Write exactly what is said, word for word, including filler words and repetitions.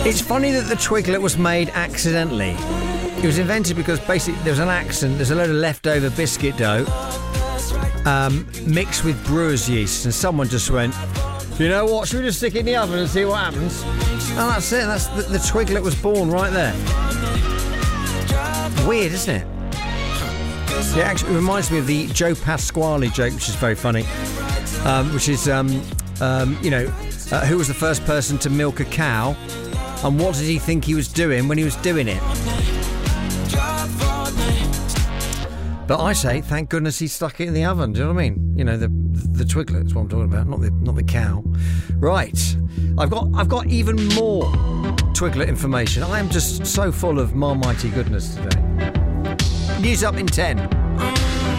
It's funny that the Twiglet was made accidentally. It was invented because basically there was an accident. There's a load of leftover biscuit dough um, mixed with brewer's yeast, and someone just went, you know what, should we just stick it in the oven and see what happens? And that's it. That's the, the Twiglet was born right there. Weird, isn't it? It actually reminds me of the Joe Pasquale joke, which is very funny, um, which is, um, um, you know, uh, who was the first person to milk a cow, and what did he think he was doing when he was doing it? But I say, thank goodness he stuck it in the oven. Do you know what I mean? You know, the the Twiglet is what I'm talking about, not the not the cow. Right, I've got I've got even more Twiglet information. I am just so full of Marmite goodness today. News up in ten.